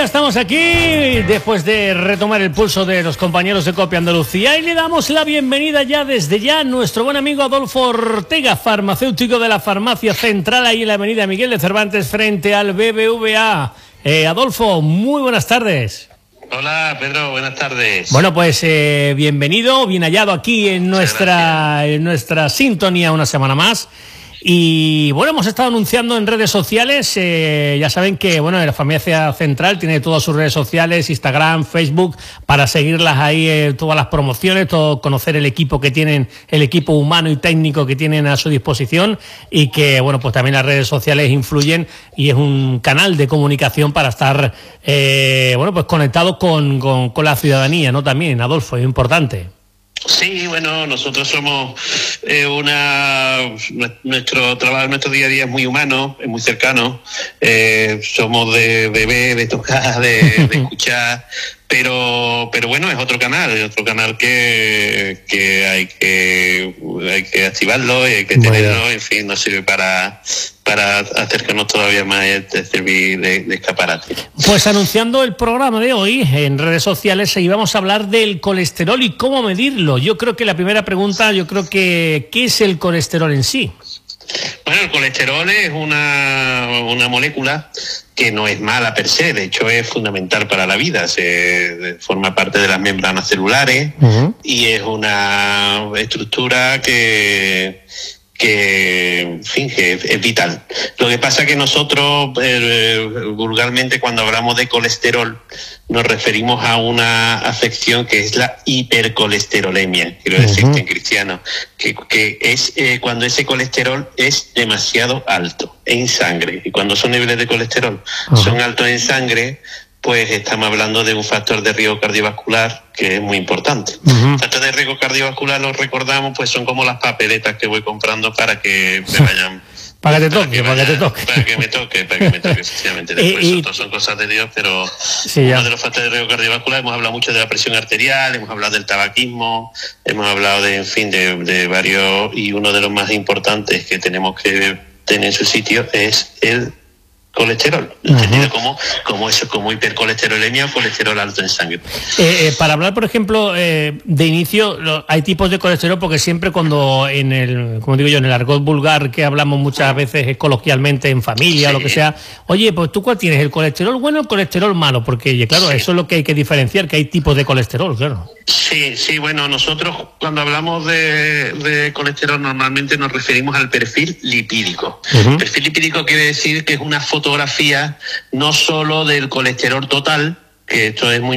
ya estamos aquí después de retomar el pulso de los compañeros de Copia Andalucía y le damos la bienvenida desde ya a nuestro buen amigo Adolfo Ortega, farmacéutico de la Farmacia Central ahí en la avenida Miguel de Cervantes frente al BBVA. Adolfo, muy buenas tardes. Hola Pedro, buenas tardes. Bueno, pues bienvenido, bien hallado aquí en nuestra sintonía una semana más. Y bueno, hemos estado anunciando en redes sociales, ya saben que bueno, la Farmacia Central tiene todas sus redes sociales, Instagram, Facebook, para seguirlas ahí, todas las promociones, todo, conocer el equipo que tienen, el equipo humano y técnico que tienen a su disposición y que bueno, pues también las redes sociales influyen y es un canal de comunicación para estar bueno, pues conectado con la ciudadanía, ¿no? También, Adolfo, es importante. Sí, bueno, nosotros somos nuestro trabajo, nuestro día a día es muy humano, es muy cercano, somos de ver, de tocar, de escuchar, pero bueno, es otro canal que hay que activarlo y hay que tenerlo, en fin, nos sirve para acercarnos todavía más a servir de escaparate. Pues anunciando el programa de hoy en redes sociales íbamos a hablar del colesterol y cómo medirlo. Yo creo que la primera pregunta, ¿qué es el colesterol en sí? Bueno, el colesterol es una molécula que no es mala per se, de hecho es fundamental para la vida, forma parte de las membranas celulares y es una estructura que es vital. Lo que pasa es que nosotros vulgarmente cuando hablamos de colesterol nos referimos a una afección que es la hipercolesterolemia, quiero decirte en cristiano, que es cuando ese colesterol es demasiado alto en sangre, y cuando son niveles de colesterol son altos en sangre, pues estamos hablando de un factor de riesgo cardiovascular que es muy importante. Factor de riesgo cardiovascular, lo recordamos, pues son como las papeletas que voy comprando para que me vayan... Para que me toque, efectivamente. Después otros son cosas de Dios, pero sí, uno de los factores de riesgo cardiovascular, hemos hablado mucho de la presión arterial, hemos hablado del tabaquismo, hemos hablado de varios, y uno de los más importantes que tenemos que tener en su sitio es el colesterol, entendido como hipercolesterolemia o colesterol alto en sangre. Para hablar, por ejemplo, de inicio, hay tipos de colesterol porque siempre cuando en el argot vulgar que hablamos muchas veces coloquialmente en familia o lo que sea, oye, pues tú ¿cuál tienes? ¿El colesterol bueno o el colesterol malo? Porque claro, eso es lo que hay que diferenciar, que hay tipos de colesterol, claro. Sí, bueno, nosotros cuando hablamos de colesterol normalmente nos referimos al perfil lipídico. Perfil lipídico quiere decir que es una fotografía no solo del colesterol total, que esto es muy